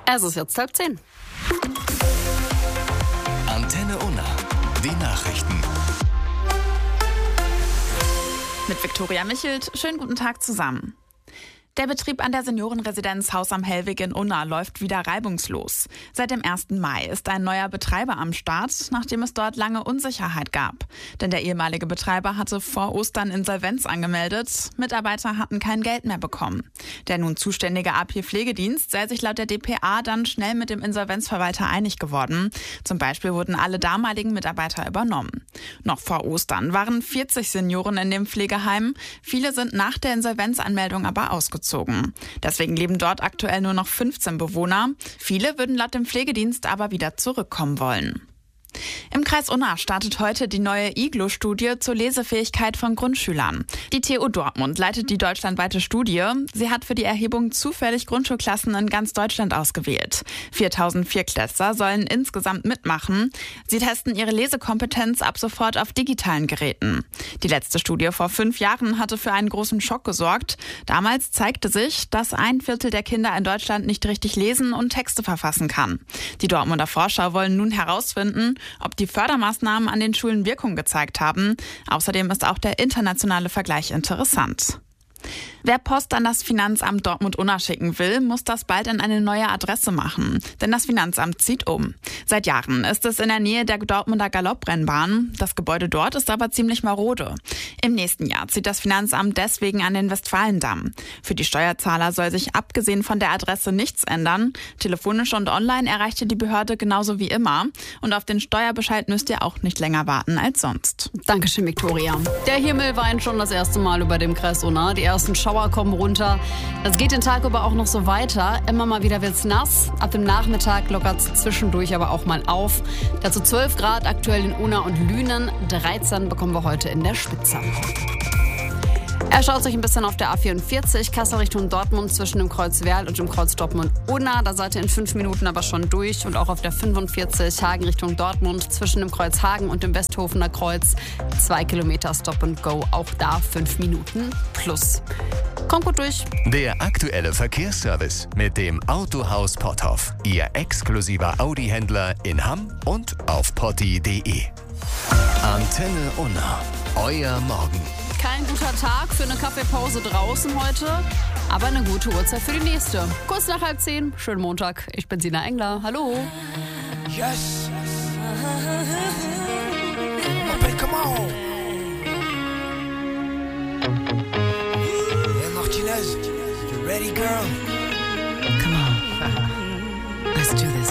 Es ist jetzt 9:30. Antenne Unna, die Nachrichten. Mit Viktoria Michelt, schönen guten Tag zusammen. Der Betrieb an der Seniorenresidenz Haus am Hellweg in Unna läuft wieder reibungslos. Seit dem 1. Mai ist ein neuer Betreiber am Start, nachdem es dort lange Unsicherheit gab. Denn der ehemalige Betreiber hatte vor Ostern Insolvenz angemeldet. Mitarbeiter hatten kein Geld mehr bekommen. Der nun zuständige AP-Pflegedienst sei sich laut der dpa dann schnell mit dem Insolvenzverwalter einig geworden. Zum Beispiel wurden alle damaligen Mitarbeiter übernommen. Noch vor Ostern waren 40 Senioren in dem Pflegeheim. Viele sind nach der Insolvenzanmeldung aber ausgezogen. Deswegen leben dort aktuell nur noch 15 Bewohner. Viele würden laut dem Pflegedienst aber wieder zurückkommen wollen. Im Kreis Unna startet heute die neue IGLO-Studie zur Lesefähigkeit von Grundschülern. Die TU Dortmund leitet die deutschlandweite Studie. Sie hat für die Erhebung zufällig Grundschulklassen in ganz Deutschland ausgewählt. 4000 Viertklässler sollen insgesamt mitmachen. Sie testen ihre Lesekompetenz ab sofort auf digitalen Geräten. Die letzte Studie vor 5 Jahren hatte für einen großen Schock gesorgt. Damals zeigte sich, dass 1/4 der Kinder in Deutschland nicht richtig lesen und Texte verfassen kann. Die Dortmunder Forscher wollen nun herausfinden, ob die Fördermaßnahmen an den Schulen Wirkung gezeigt haben. Außerdem ist auch der internationale Vergleich interessant. Wer Post an das Finanzamt Dortmund-Unna schicken will, muss das bald an eine neue Adresse machen. Denn das Finanzamt zieht um. Seit Jahren ist es in der Nähe der Dortmunder Galopprennbahn. Das Gebäude dort ist aber ziemlich marode. Im nächsten Jahr zieht das Finanzamt deswegen an den Westfalendamm. Für die Steuerzahler soll sich abgesehen von der Adresse nichts ändern. Telefonisch und online erreicht ihr die Behörde genauso wie immer. Und auf den Steuerbescheid müsst ihr auch nicht länger warten als sonst. Dankeschön, Viktoria. Der Himmel weint schon das erste Mal über dem Kreis Unna. Die ersten Schauer kommen runter. Das geht den Tag über auch noch so weiter. Immer mal wieder wird's nass. Ab dem Nachmittag lockert's zwischendurch aber auch mal auf. Dazu 12 Grad aktuell in Unna und Lünen. 13 bekommen wir heute in der Spitze. Er schaut sich ein bisschen auf der A44, Kassel Richtung Dortmund zwischen dem Kreuz Werl und dem Kreuz Dortmund-Unna. Da seid ihr in 5 Minuten aber schon durch. Und auch auf der 45 Hagen Richtung Dortmund zwischen dem Kreuz Hagen und dem Westhofener Kreuz. 2 Kilometer Stop and Go, auch da 5 Minuten plus. Kommt gut durch. Der aktuelle Verkehrsservice mit dem Autohaus Potthoff. Ihr exklusiver Audi-Händler in Hamm und auf potti.de. Antenne Unna. Euer Morgen. Kein guter Tag für eine Kaffeepause draußen heute, aber eine gute Uhrzeit für die nächste. Kurz nach 9:30, schönen Montag. Ich bin Sina Engler. Hallo. Yes. Okay, come on. Hey, Martinez, you ready, girl? Come on. Let's do this.